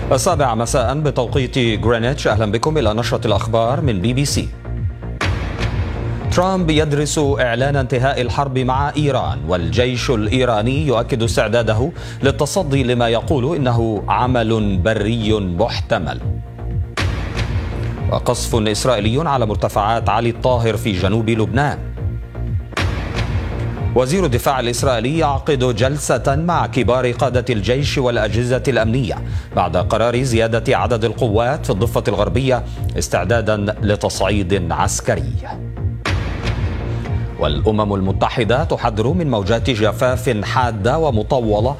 السابعة مساء بتوقيت غرينتش. أهلا بكم إلى نشرة الأخبار من BBC. ترامب يدرس إعلان انتهاء الحرب مع إيران، والجيش الإيراني يؤكد استعداده للتصدي لما يقول إنه عمل بري محتمل. وقصف إسرائيلي على مرتفعات علي الطاهر في جنوب لبنان. وزير الدفاع الإسرائيلي يعقد جلسة مع كبار قادة الجيش والأجهزة الأمنية بعد قرار زيادة عدد القوات في الضفة الغربية استعدادا لتصعيد عسكري. والأمم المتحدة تحذر من موجات جفاف حادة ومطولة